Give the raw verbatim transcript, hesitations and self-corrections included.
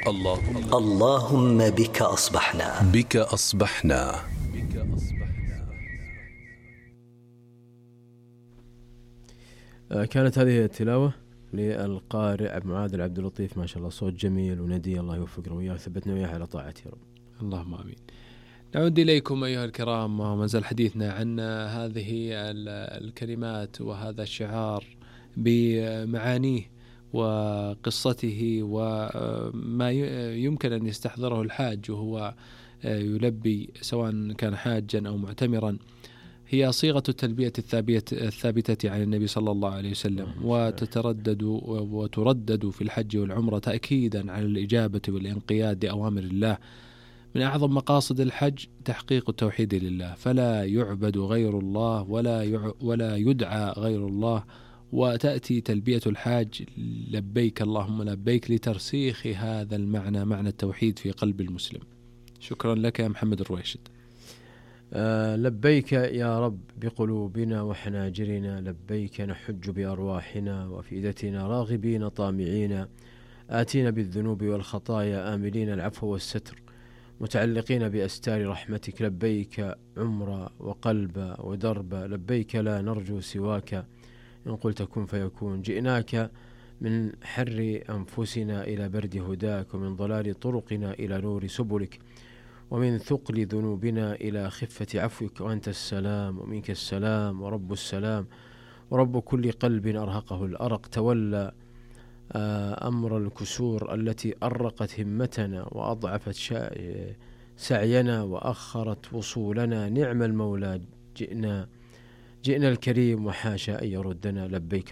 اللهم اللهم بك أصبحنا بك أصبحنا. كانت هذه التلاوة للقارئ معاذ العبد اللطيف، ما شاء الله صوت جميل وندي، الله يوفقنا وياه وثبتنا وياه على طاعته يا رب. اللهم آمين. نعود إليكم أيها الكرام، وما زال حديثنا عن هذه الكلمات وهذا الشعار بمعانيه وقصته وما يمكن أن يستحضره الحاج وهو يلبي سواء كان حاجا أو معتمرا. هي صيغة التلبية الثابتة عن النبي صلى الله عليه وسلم، وتتردد وتردد في الحج والعمرة تأكيدا على الإجابة والانقياد لأوامر الله. من أعظم مقاصد الحج تحقيق التوحيد لله، فلا يعبد غير الله ولا ولا يدعى غير الله. وتأتي تلبية الحاج لبيك اللهم لبيك لترسيخ هذا المعنى، معنى التوحيد في قلب المسلم. شكرا لك يا محمد الرويشد. آه لبيك يا رب بقلوبنا وحناجرنا، لبيك نحج بأرواحنا وأفئدتنا راغبين طامعين، آتينا بالذنوب والخطايا آملين العفو والستر، متعلقين بأستار رحمتك. لبيك عمر وقلب ودرب، لبيك لا نرجو سواك، إن قلت كن فيكون. جئناك من حر أنفسنا إلى برد هداك، ومن ضلال طرقنا إلى نور سبلك، ومن ثقل ذنوبنا إلى خفة عفوك. وأنت السلام ومنك السلام ورب السلام، ورب كل قلب أرهقه الأرق. تولى أمر الكسور التي أرقت همتنا وأضعفت سعينا وأخرت وصولنا. نعم المولى جئنا جئنا الكريم، وحاشا أن يردنا. لبيك